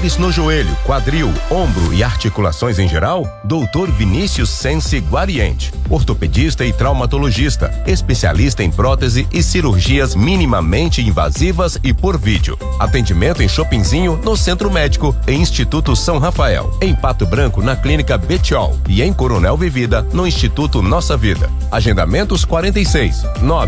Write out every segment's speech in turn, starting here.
Dores no joelho, quadril, ombro e articulações em geral? Dr. Vinícius Sense Guariente. Ortopedista e traumatologista, especialista em prótese e cirurgias minimamente invasivas e por vídeo. Atendimento em Chopinzinho, no Centro Médico e Instituto São Rafael. Em Pato Branco, na Clínica Betiol. E em Coronel Vivida, no Instituto Nossa Vida. Agendamentos 46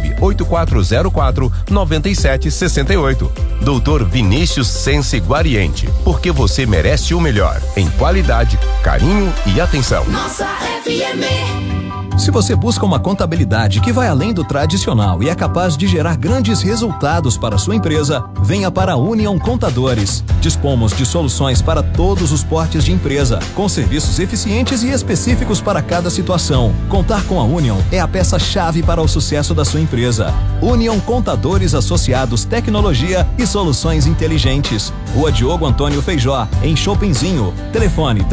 98404 9768. Dr. Vinícius Sense Guariente, porque você merece o melhor em qualidade, carinho e atenção. Nossa FM. Se você busca uma contabilidade que vai além do tradicional e é capaz de gerar grandes resultados para a sua empresa, venha para a Union Contadores. Dispomos de soluções para todos os portes de empresa, com serviços eficientes e específicos para cada situação. Contar com a Union é a peça-chave para o sucesso da sua empresa. Union Contadores Associados, Tecnologia e Soluções Inteligentes. Rua Diogo Antônio Feijó, em Chopinzinho. Telefone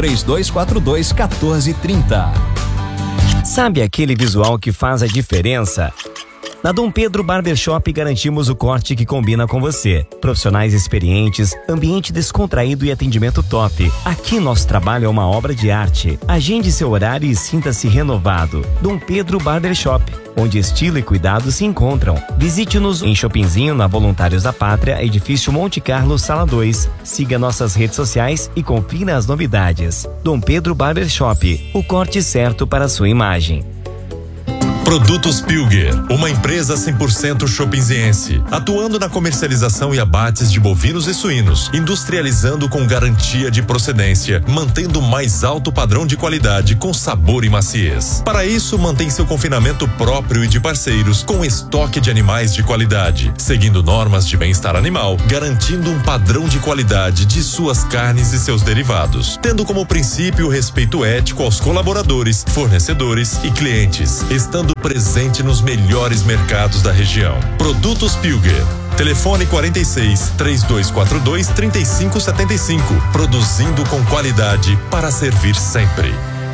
3242-1430. Sabe aquele visual que faz a diferença? Na Dom Pedro Barbershop garantimos o corte que combina com você. Profissionais experientes, ambiente descontraído e atendimento top. Aqui nosso trabalho é uma obra de arte. Agende seu horário e sinta-se renovado. Dom Pedro Barbershop, onde estilo e cuidado se encontram. Visite-nos em Chopinzinho, na Voluntários da Pátria, edifício Monte Carlo, sala 2. Siga nossas redes sociais e confira as novidades. Dom Pedro Barbershop, o corte certo para a sua imagem. Produtos Pilger, uma empresa 100% chopinziense, atuando na comercialização e abates de bovinos e suínos, industrializando com garantia de procedência, mantendo o mais alto padrão de qualidade com sabor e maciez. Para isso, mantém seu confinamento próprio e de parceiros com estoque de animais de qualidade, seguindo normas de bem-estar animal, garantindo um padrão de qualidade de suas carnes e seus derivados, tendo como princípio o respeito ético aos colaboradores, fornecedores e clientes, estando presente nos melhores mercados da região. Produtos Pilger. Telefone 46 3242 3575. Produzindo com qualidade para servir sempre.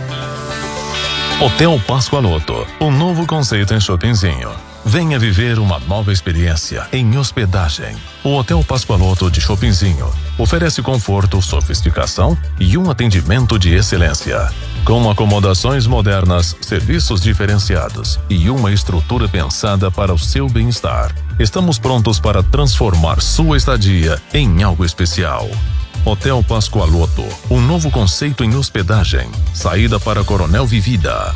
Hotel Pascoaloto, um novo conceito em Chopinzinho. Venha viver uma nova experiência em hospedagem. O Hotel Pascoaloto de Chopinzinho oferece conforto, sofisticação e um atendimento de excelência. Com acomodações modernas, serviços diferenciados e uma estrutura pensada para o seu bem-estar. Estamos prontos para transformar sua estadia em algo especial. Hotel Pascoaloto, um novo conceito em hospedagem. Saída para Coronel Vivida.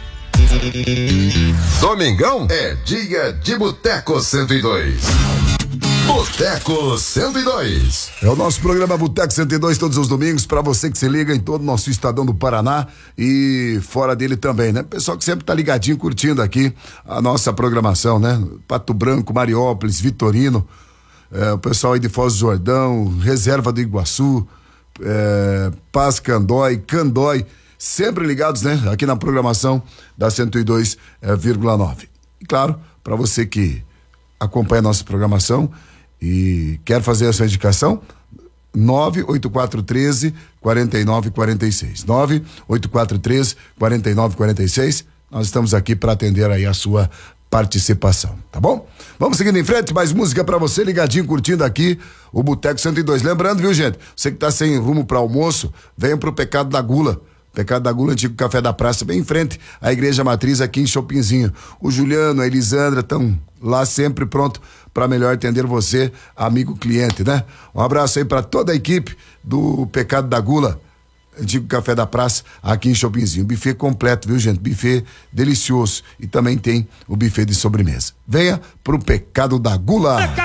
Domingão é dia de Boteco 102. Boteco 102. É o nosso programa Boteco 102 todos os domingos, para você que se liga em todo o nosso estadão do Paraná e fora dele também, né? Pessoal que sempre tá ligadinho, curtindo aqui a nossa programação, né? Pato Branco, Mariópolis, Vitorino, o pessoal aí de Foz do Jordão, Reserva do Iguaçu, Paz Candói, sempre ligados, né? Aqui na programação da 102,9. E claro, para você que acompanha a nossa programação e quer fazer a sua indicação, 98413-4946. 98413-4946. Nós estamos aqui para atender aí a sua participação, tá bom? Vamos seguindo em frente, mais música pra você, ligadinho, curtindo aqui o Boteco 102. Lembrando, viu, gente? Você que tá sem rumo para almoço, venha pro Pecado da Gula. Pecado da Gula, antigo Café da Praça, bem em frente à Igreja Matriz aqui em Chopinzinho. O Juliano, a Elisandra estão lá sempre pronto para melhor atender você, amigo cliente, né? Um abraço aí para toda a equipe do Pecado da Gula, antigo Café da Praça, aqui em Chopinzinho. Buffet completo, viu, gente? Buffet delicioso. E também tem o buffet de sobremesa. Venha pro Pecado da Gula.